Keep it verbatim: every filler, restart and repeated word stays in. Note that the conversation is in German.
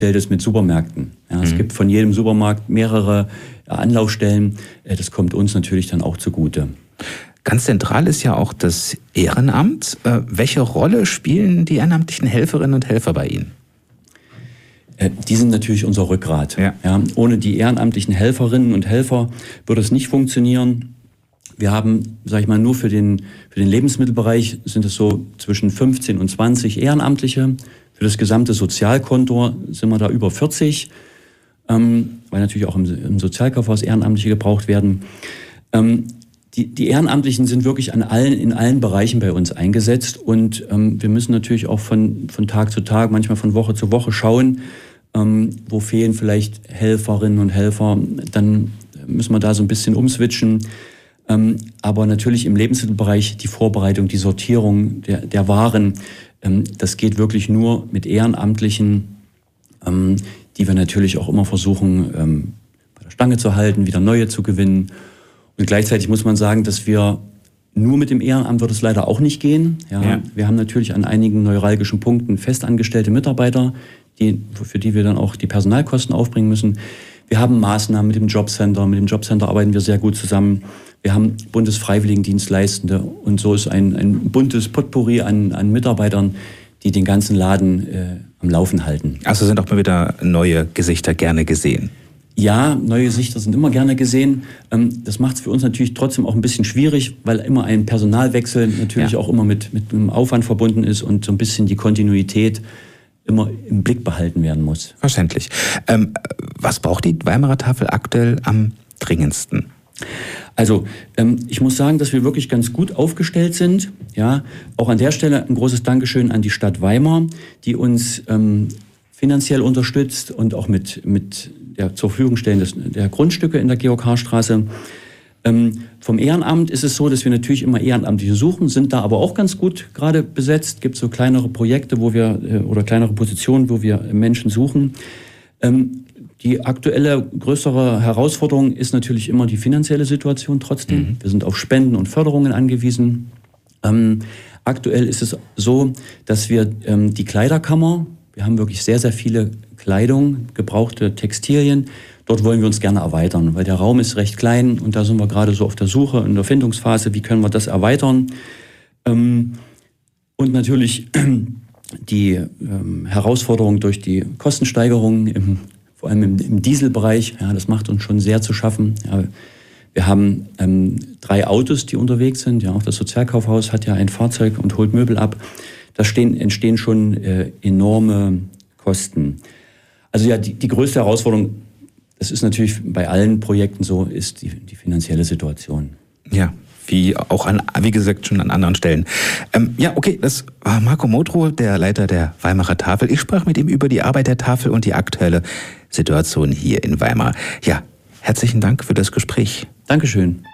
Das mit Supermärkten. Ja, mhm. Es gibt von jedem Supermarkt mehrere Anlaufstellen. Das kommt uns natürlich dann auch zugute. Ganz zentral ist ja auch das Ehrenamt. Äh, welche Rolle spielen die ehrenamtlichen Helferinnen und Helfer bei Ihnen? Äh, die sind natürlich unser Rückgrat. Ja. Ja, ohne die ehrenamtlichen Helferinnen und Helfer würde es nicht funktionieren. Wir haben, sage ich mal, nur für den, für den Lebensmittelbereich sind es so zwischen fünfzehn und zwanzig Ehrenamtliche. Für das gesamte Sozialkonto sind wir da über vierzig, ähm, weil natürlich auch im, im Sozialkaufhaus Ehrenamtliche gebraucht werden. Ähm, die, die Ehrenamtlichen sind wirklich an allen, in allen Bereichen bei uns eingesetzt und ähm, wir müssen natürlich auch von, von Tag zu Tag, manchmal von Woche zu Woche schauen, ähm, wo fehlen vielleicht Helferinnen und Helfer. Dann müssen wir da so ein bisschen umswitchen. Ähm, aber natürlich im Lebensmittelbereich die Vorbereitung, die Sortierung der, der Waren, ähm, das geht wirklich nur mit Ehrenamtlichen, ähm, die wir natürlich auch immer versuchen, ähm, bei der Stange zu halten, wieder neue zu gewinnen. Und gleichzeitig muss man sagen, dass wir nur mit dem Ehrenamt wird es leider auch nicht gehen. Ja, ja. Wir haben natürlich an einigen neuralgischen Punkten festangestellte Mitarbeiter, die, für die wir dann auch die Personalkosten aufbringen müssen. Wir haben Maßnahmen mit dem Jobcenter. Mit dem Jobcenter arbeiten wir sehr gut zusammen. Wir haben Bundesfreiwilligendienstleistende und so ist ein, ein buntes Potpourri an, an Mitarbeitern, die den ganzen Laden äh, am Laufen halten. Also sind auch mal wieder neue Gesichter gerne gesehen? Ja, neue Gesichter sind immer gerne gesehen. Ähm, das macht es für uns natürlich trotzdem auch ein bisschen schwierig, weil immer ein Personalwechsel natürlich ja. auch immer mit, mit einem Aufwand verbunden ist und so ein bisschen die Kontinuität immer im Blick behalten werden muss. Verständlich. Ähm, was braucht die Weimarer Tafel aktuell am dringendsten? Also ähm, ich muss sagen, dass wir wirklich ganz gut aufgestellt sind. Ja, auch an der Stelle ein großes Dankeschön an die Stadt Weimar, die uns ähm, finanziell unterstützt und auch mit, mit der zur Verfügung stellen des, der Grundstücke in der Georg-Harsch-Straße. Ähm, vom Ehrenamt ist es so, dass wir natürlich immer Ehrenamtliche suchen, sind da aber auch ganz gut gerade besetzt. Gibt so kleinere Projekte, wo wir äh, oder kleinere Positionen, wo wir Menschen suchen. Ähm, Die aktuelle größere Herausforderung ist natürlich immer die finanzielle Situation trotzdem. Mhm. Wir sind auf Spenden und Förderungen angewiesen. Ähm, aktuell ist es so, dass wir ähm, die Kleiderkammer, wir haben wirklich sehr, sehr viele Kleidung, gebrauchte Textilien. Dort wollen wir uns gerne erweitern, weil der Raum ist recht klein und da sind wir gerade so auf der Suche, in der Findungsphase, wie können wir das erweitern. Ähm, und natürlich die ähm, Herausforderung durch die Kostensteigerung im vor allem im, im Dieselbereich, ja, das macht uns schon sehr zu schaffen. Ja, wir haben ähm, drei Autos, die unterwegs sind. Ja, auch das Sozialkaufhaus hat ja ein Fahrzeug und holt Möbel ab. Da stehen, entstehen schon äh, enorme Kosten. Also ja, die, die größte Herausforderung, das ist natürlich bei allen Projekten so, ist die, die finanzielle Situation. Ja, wie auch an, wie gesagt, schon an anderen Stellen. Ähm, ja, okay, das war Marco Modrow, der Leiter der Weimarer Tafel. Ich sprach mit ihm über die Arbeit der Tafel und die aktuelle Situation hier in Weimar. Ja, herzlichen Dank für das Gespräch. Dankeschön.